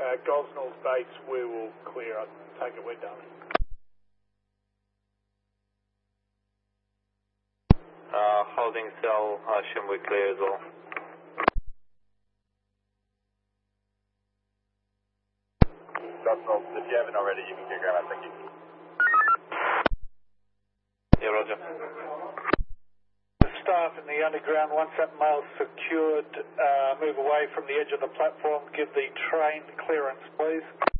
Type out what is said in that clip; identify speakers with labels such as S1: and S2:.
S1: Gosnell's base, we will clear. I take it we're done.
S2: Holding cell, I assume we clear as well.
S3: Gosnell, if you haven't already, you can get ground. Thank you.
S2: Yeah, roger.
S1: The staff in the underground, once that mail's secured, move away from the edge of the platform. Give the train clearance, please.